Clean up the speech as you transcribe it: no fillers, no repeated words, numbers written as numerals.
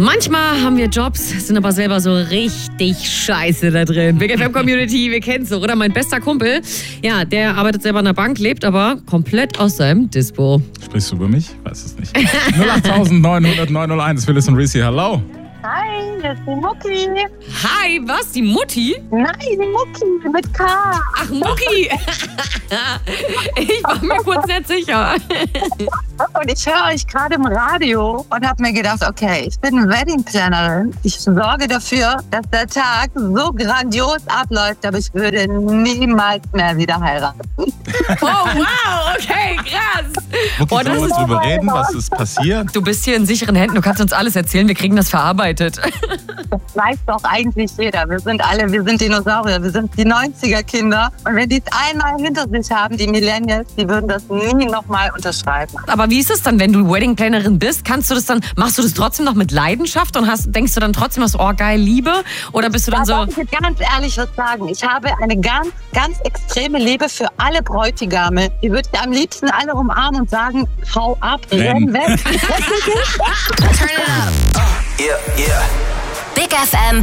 Manchmal haben wir Jobs, sind aber selber so richtig scheiße da drin. Big FM Community, wir kennen's doch, oder? Mein bester Kumpel, ja, der arbeitet selber in der Bank, lebt aber komplett aus seinem Dispo. Sprichst du über mich? Weiß es nicht. 08900 901, Phyllis und Reese, hallo. Hi, das ist die Mucki. Hi, was? Die Mutti? Nein, die Mucki mit K. Ach, Mucki! Ich war mir kurz nicht sicher. Und ich höre euch gerade im Radio und habe mir gedacht, okay, ich bin Wedding-Plannerin. Ich sorge dafür, dass der Tag so grandios abläuft, aber ich würde niemals mehr wieder heiraten. Oh, wow, okay, krass. Mucki, Oh, das sollen wir ist drüber reden, was ist passiert? Du bist hier in sicheren Händen, du kannst uns alles erzählen, wir kriegen das verarbeitet. Das weiß doch eigentlich jeder. Wir sind Dinosaurier, wir sind die 90er-Kinder. Und wenn die es einmal hinter sich haben, die Millennials, die würden das nie nochmal unterschreiben. Aber wie ist es dann, wenn du Wedding-Plannerin bist? Machst du das trotzdem noch mit Leidenschaft und denkst du dann trotzdem, oh geil, Liebe? Oder bist du dann so... Da darf ich jetzt ganz ehrlich was sagen. Ich habe eine ganz, ganz extreme Liebe für alle Bräutigame. Die würde ich am liebsten alle umarmen und sagen, hau ab, renn weg. Turn it up. Yeah. Big FM